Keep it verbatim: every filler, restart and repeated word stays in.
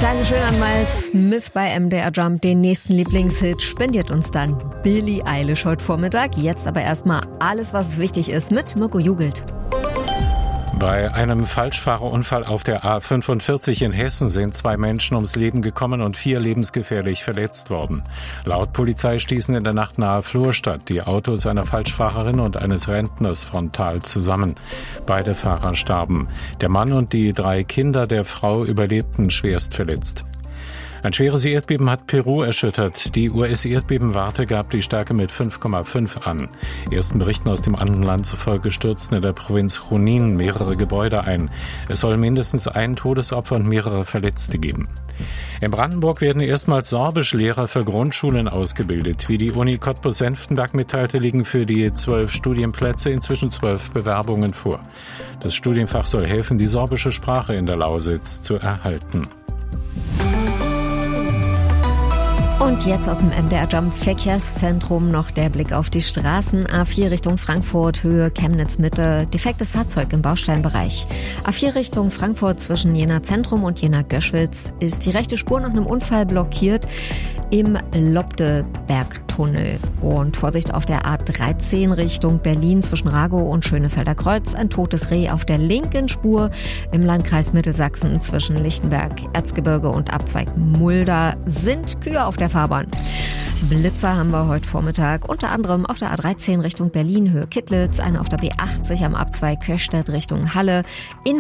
Dankeschön an Miles Smith bei M D R Jump. Den nächsten Lieblingshit spendiert uns dann Billie Eilish heute Vormittag. Jetzt aber erstmal alles, was wichtig ist mit Mirko Jugelt. Bei einem Falschfahrerunfall auf der A fünfundvierzig in Hessen sind zwei Menschen ums Leben gekommen und vier lebensgefährlich verletzt worden. Laut Polizei stießen in der Nacht nahe Florstadt die Autos einer Falschfahrerin und eines Rentners frontal zusammen. Beide Fahrer starben. Der Mann und die drei Kinder der Frau überlebten schwerst verletzt. Ein schweres Erdbeben hat Peru erschüttert. Die U S-Erdbebenwarte gab die Stärke mit fünf Komma fünf an. Ersten Berichten aus dem Andenland zufolge stürzten in der Provinz Junín mehrere Gebäude ein. Es soll mindestens ein Todesopfer und mehrere Verletzte geben. In Brandenburg werden erstmals Sorbischlehrer für Grundschulen ausgebildet. Wie die Uni Cottbus-Senftenberg mitteilte, liegen für die zwölf Studienplätze inzwischen zwölf Bewerbungen vor. Das Studienfach soll helfen, die sorbische Sprache in der Lausitz zu erhalten. Und jetzt aus dem M D R Jump Verkehrszentrum noch der Blick auf die Straßen. A vier Richtung Frankfurt, Höhe Chemnitz Mitte, defektes Fahrzeug im Bausteinbereich. A vier Richtung Frankfurt zwischen Jena Zentrum und Jena Göschwitz ist die rechte Spur nach einem Unfall blockiert im Lobdebergtunnel. Und Vorsicht auf der A dreizehn Richtung Berlin zwischen Ragow und Schönefelder Kreuz. Ein totes Reh auf der linken Spur im Landkreis Mittelsachsen zwischen Lichtenberg, Erzgebirge und Abzweig Mulda sind Kühe auf der Fahrbahn. Blitzer haben wir heute Vormittag, unter anderem auf der A dreizehn Richtung Berlin, Höhe Kittlitz, eine auf der B achtzig am Abzweig Köchstädt Richtung Halle. In